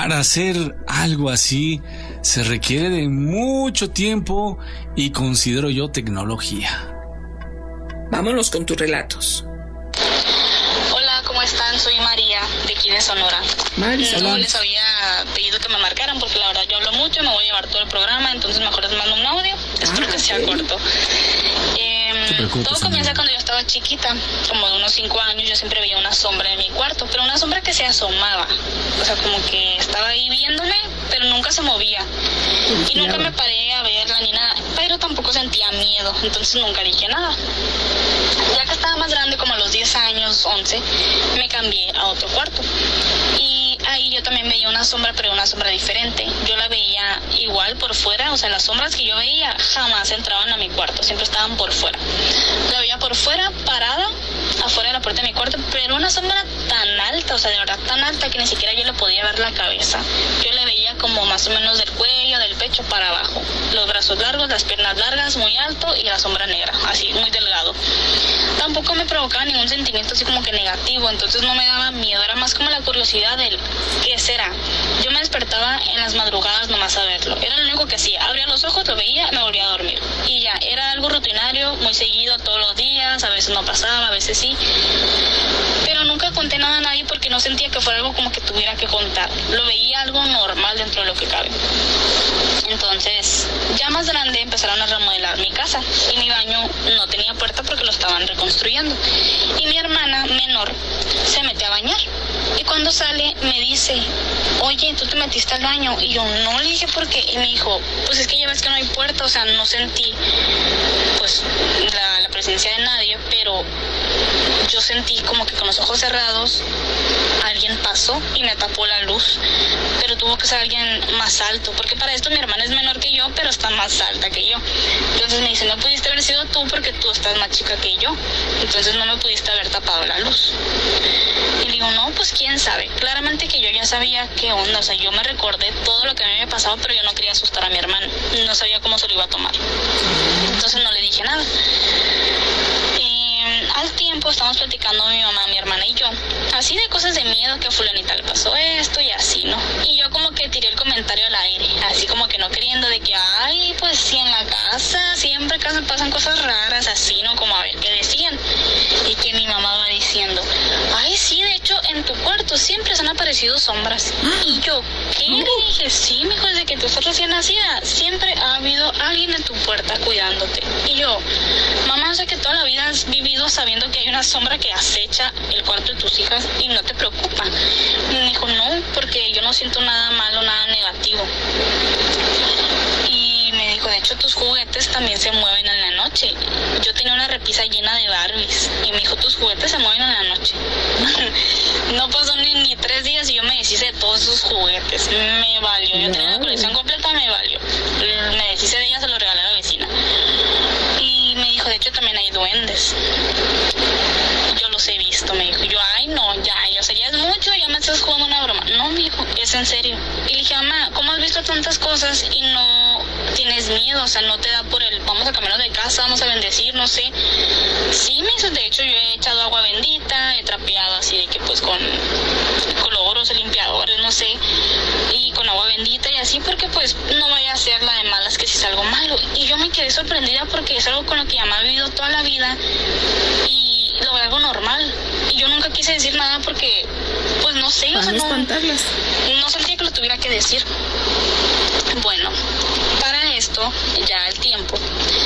Para hacer algo así se requiere de mucho tiempo y considero yo tecnología. Vámonos con tus relatos. Hola, ¿cómo están? Soy María, de aquí de Sonora. No les había pedido que me marcaran porque la verdad yo hablo mucho y me voy a llevar todo el programa, entonces mejor les mando un audio. Espero que sea corto. Todo comienza cuando yo estaba chiquita, como de unos 5 años. Yo siempre veía una sombra en mi cuarto, pero una sombra que se asomaba, o sea, como que estaba ahí viéndome, pero nunca se movía. Y nunca me paré a verla ni nada, pero tampoco sentía miedo, entonces nunca dije nada. Ya que estaba más grande, como a los 10 años, 11, me cambié a otro cuarto. Y ahí yo también veía una sombra, pero una sombra diferente. Yo la veía igual por fuera, o sea, las sombras que yo veía jamás entraban a mi cuarto, siempre estaban por fuera. La veía por fuera, parada, afuera de la puerta de mi cuarto, pero una sombra tan alta, o sea, de verdad tan alta que ni siquiera yo le podía ver la cabeza. Yo le veía como más o menos del cuello, del pecho para abajo. Los brazos largos, las piernas largas, muy alto, y la sombra negra, así, muy delgado. Tampoco me provocaba ningún sentimiento así como que negativo, entonces no me daba miedo, era más como la curiosidad del ¿qué será? Yo me despertaba en las madrugadas nomás a verlo, era lo único que hacía, abría los ojos, lo veía, me volvía a dormir y ya, era algo rutinario, muy seguido todos los días, a veces no pasaba, a veces sí, pero nunca conté nada a nadie porque no sentía que fuera algo como que tuviera que contar, lo veía algo normal dentro de lo que cabe. Entonces, ya más grande empezaron a remodelar mi casa y mi baño no tenía puerta porque lo estaban reconstruyendo. Y mi hermana menor se mete a bañar y cuando sale me dice, oye, ¿tú te metiste al baño? Y yo, no, le dije, ¿por qué? Y me dijo, pues es que ya ves que no hay puerta, o sea, no sentí pues la presencia de nadie, pero yo sentí como que con los ojos cerrados alguien pasó y me tapó la luz, pero tuvo que ser alguien más alto, porque para esto mi hermana es menor que yo, pero está más alta que yo. Entonces me dice, no pudiste haber sido tú porque tú estás más chica que yo, entonces no me pudiste haber tapado la luz. Y le digo, no, pues quién sabe, claramente que yo ya sabía qué onda, o sea, yo me recordé todo lo que a mí me pasaba, pero yo no quería asustar a mi hermana, no sabía cómo se lo iba a tomar, entonces no le dije nada. Al tiempo estábamos platicando mi mamá, mi hermana y yo, así de cosas de miedo, que a fulanita le pasó esto y así, ¿no? Y yo como que tiré el comentario al aire, así como que no queriendo de que, ay, pues si en la casa siempre pasan cosas raras, así, ¿no? Como a ver qué decían. Y que mi mamá va diciendo, ay, sí, de hecho, en tu cuarto siempre se han aparecido sombras. Y yo, ¿qué? Le dije, sí, mijo, desde que tú estás recién nacida, siempre ha habido alguien en tu puerta cuidándote. Y yo, mamá, o sea que toda la vida has vivido sabiendo que hay una sombra que acecha el cuarto de tus hijas y no te preocupa. Y me dijo, no, porque yo no siento nada malo, nada negativo. Y me dijo, de hecho tus juguetes también se mueven en la noche. Yo tenía una repisa llena de Barbies y me dijo, tus juguetes se mueven en la noche. No pasó ni 3 días y yo me deshice de todos esos juguetes. Me valió, yo tenía una colección completa, me valió. Me deshice de ella, se lo regalé a la vecina. Y me dijo, de hecho también hay duendes. Yo los he visto, me dijo. Yo, ay no, ya, o sea, ya es mucho, ya me estás jugando una broma. No, me dijo, es en serio. Y le dije, mamá, ¿cómo has visto tantas cosas y no tienes miedo? O sea, no te da por el, vamos a caminar de casa, vamos a bendecir, no sé. Sí, me dice, de hecho yo he echado agua bendita, he trapeado así de que pues con cloros, limpiadores, no sé, y con agua bendita y así, porque pues no vaya a ser la de malas que si es algo malo. Y yo me quedé sorprendida porque es algo con lo que ya me ha vivido toda la vida y lo veo algo normal. Y yo nunca quise decir nada porque, pues no sé, o sea, no sentía que lo tuviera que decir. Bueno, para esto, ya el tiempo,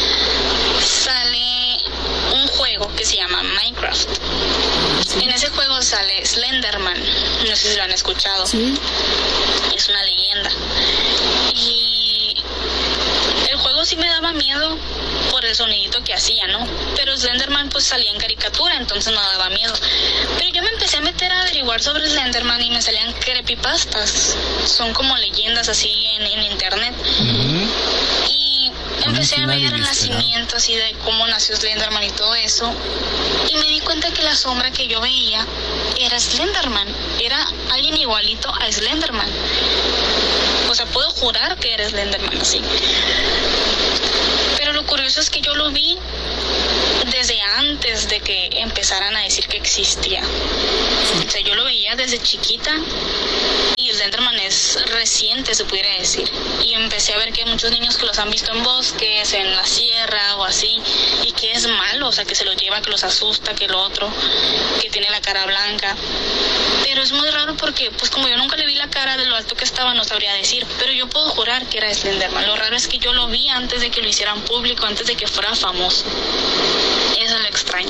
sale un juego que se llama Minecraft. En ese juego sale Slenderman, no sé si lo han escuchado. Sí. Es una leyenda. Y el juego sí me daba miedo por el sonidito que hacía, ¿no? Pero Slenderman pues salía en caricatura, entonces no daba miedo. Pero yo me empecé a meter a averiguar sobre Slenderman y me salían creepypastas. Son como leyendas así en internet. Y empecé a ver el nacimiento así de cómo nació Slenderman y todo eso. Y me di cuenta que la sombra que yo veía era Slenderman. Era alguien igualito a Slenderman. O sea, puedo jurar que era Slenderman así. Pero lo curioso es que yo lo vi desde antes de que empezaran a decir que existía. O sea, yo lo veía desde chiquita y Slenderman es reciente, se pudiera decir. Y empecé a ver que hay muchos niños que los han visto en bosques, en la sierra o así, y que es malo, o sea, que se los lleva, que los asusta, que lo otro, que tiene la cara blanca. Pero es muy raro porque, pues como yo nunca le vi la cara, de lo alto que estaba no sabría decir, pero yo puedo jurar que era Slenderman. Lo raro es que yo lo vi antes de que lo hicieran público, antes de que fuera famoso. Eso es lo extraño.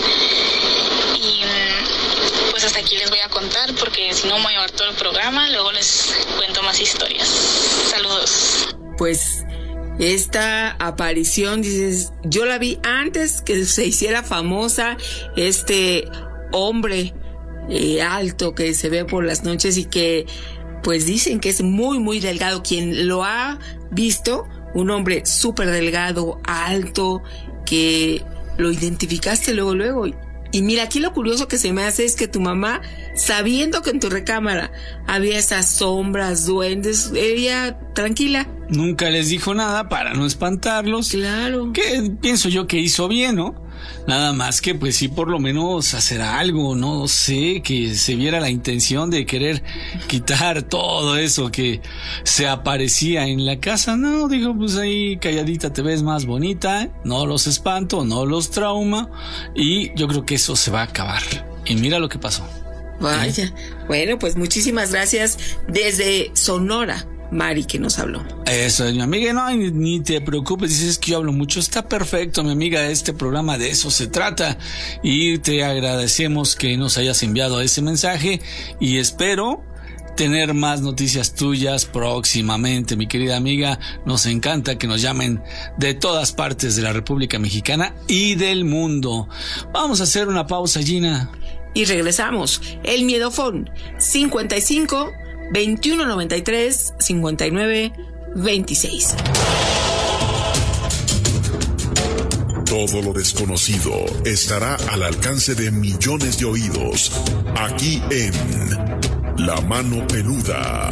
Y pues hasta aquí les voy a contar, porque si no me voy a llevar todo el programa, luego les cuento más historias. Saludos. Pues esta aparición, dices, yo la vi antes que se hiciera famosa, este hombre alto que se ve por las noches y que pues dicen que es muy muy delgado. Quien lo ha visto, un hombre súper delgado, alto, que lo identificaste luego. Y mira, aquí lo curioso que se me hace es que tu mamá, sabiendo que en tu recámara había esas sombras, duendes, ella tranquila. Nunca les dijo nada para no espantarlos. Claro. Que pienso yo que hizo bien, ¿no? Nada más que pues sí, por lo menos hacer algo, no sé, que se viera la intención de querer quitar todo eso que se aparecía en la casa. No, digo, pues ahí calladita te ves más bonita, no los espanto, no los trauma, y yo creo que eso se va a acabar. Y mira lo que pasó. Vaya, bueno, pues muchísimas gracias desde Sonora, Mari, que nos habló. Eso es, mi amiga, no, ni te preocupes, dices que yo hablo mucho, está perfecto, mi amiga, este programa de eso se trata, y te agradecemos que nos hayas enviado ese mensaje, y espero tener más noticias tuyas próximamente, mi querida amiga. Nos encanta que nos llamen de todas partes de la República Mexicana y del mundo. Vamos a hacer una pausa, Gina. Y regresamos. El Miedofón 55 2193 59 26. Todo lo desconocido estará al alcance de millones de oídos, aquí en La Mano Peluda.